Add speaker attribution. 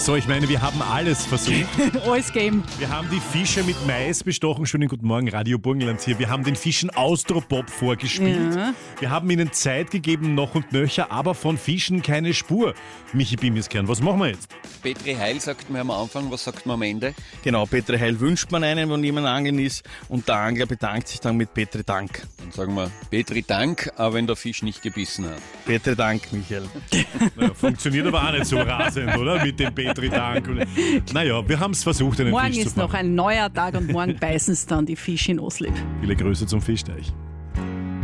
Speaker 1: So, ich meine, wir haben alles versucht.
Speaker 2: Alles geben.
Speaker 1: Wir haben die Fische mit Mais bestochen. Schönen guten Morgen, Radio Burgenland hier. Wir haben den Fischen Austropop vorgespielt.
Speaker 2: Ja.
Speaker 1: Wir haben ihnen Zeit gegeben, noch und nöcher, aber von Fischen keine Spur. Michi Bimiskern, was machen wir jetzt?
Speaker 3: Petri Heil sagt man am Anfang, was sagt man am Ende?
Speaker 4: Genau, Petri Heil wünscht man einen, wenn jemand angeln ist, und der Angler bedankt sich dann mit Petri Dank.
Speaker 3: Dann sagen wir Petri Dank, auch wenn der Fisch nicht gebissen hat.
Speaker 4: Petri Dank, Michael.
Speaker 1: Naja, funktioniert aber auch nicht so rasend, oder? Mit dem Petri Dank. Naja, wir haben es versucht, einen
Speaker 2: Morgen
Speaker 1: Fisch zu
Speaker 2: ist noch
Speaker 1: fangen.
Speaker 2: ein neuer Tag und morgen beißen es dann die Fische in Oslip.
Speaker 1: Viele Grüße zum Fischteich.